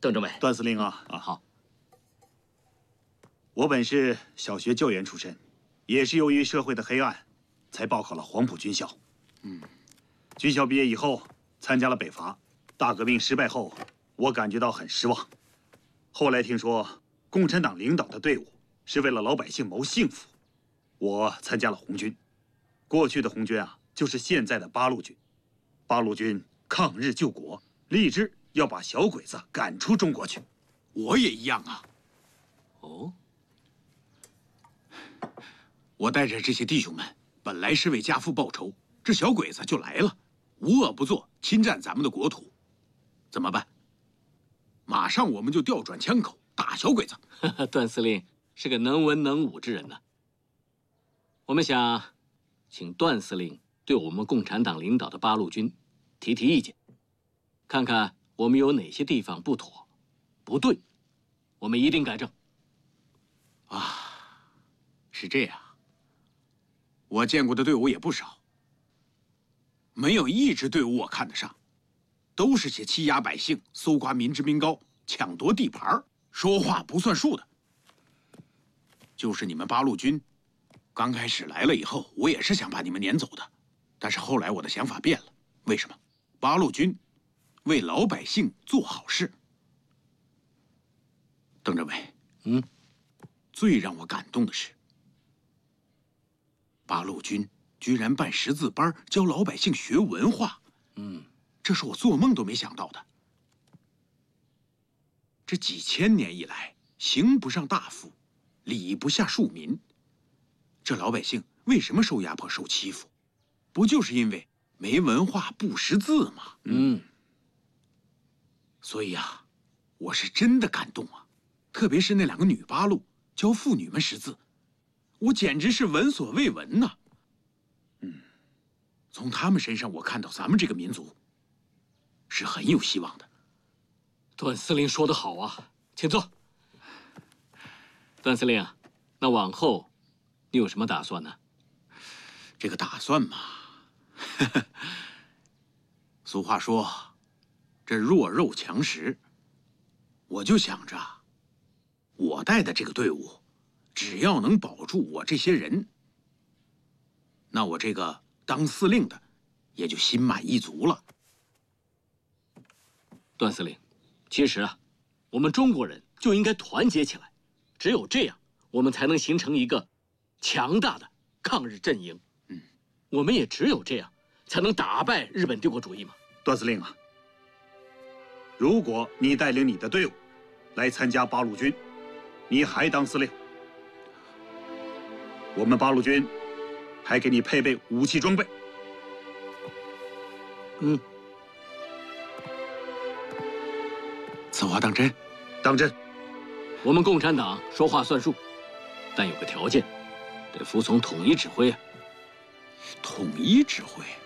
邓政委。 段司令啊， 好。 我本是小学教员出身，也是由于社会的黑暗，才报考了黄埔军校。军校毕业以后，参加了北伐。大革命失败后，我感觉到很失望。后来听说共产党领导的队伍是为了老百姓谋幸福，我参加了红军。过去的红军啊，就是现在的八路军。八路军抗日救国，立志要把小鬼子赶出中国去。 我也一样啊。 哦。 我带着这些弟兄们，本来是为家父报仇，这小鬼子就来了，无恶不作，侵占咱们的国土，怎么办？马上我们就调转枪口打小鬼子。 段司令是个能文能武之人呢。我们想请段司令对我们共产党领导的八路军提提意见，看看我们有哪些地方不妥、不对，我们一定改正。 啊，是这样。我见过的队伍也不少，没有一支队伍我看得上，都是些欺压百姓、搜刮民脂民膏、抢夺地盘、说话不算数的。就是你们八路军，刚开始来了以后，我也是想把你们撵走的，但是后来我的想法变了。为什么？八路军为老百姓做好事。邓政委，最让我感动的是，八路军居然办识字班，教老百姓学文化。这是我做梦都没想到的。这几千年以来，刑不上大夫，礼不下庶民。这老百姓为什么受压迫、受欺负？不就是因为没文化、不识字吗？所以啊，我是真的感动啊！特别是那2个女八路教妇女们识字，我简直是闻所未闻呐！从他们身上，我看到咱们这个民族是很有希望的。 段司令说得好啊，请坐。段司令，那往后你有什么打算呢？ 这个打算嘛，俗话说，这弱肉强食。我就想着，我带的这个队伍，只要能保住我这些人，那我这个当司令的也就心满意足了。 段司令，其实啊，我们中国人就应该团结起来，只有这样，我们才能形成一个强大的抗日阵营。我们也只有这样，才能打败日本帝国主义嘛。 段司令啊，如果你带领你的队伍来参加八路军，你还当司令，我们八路军还给你配备武器装备。 此话当真？ 当真。 我们共产党说话算数，但有个条件，得服从统一指挥啊。 统一指挥？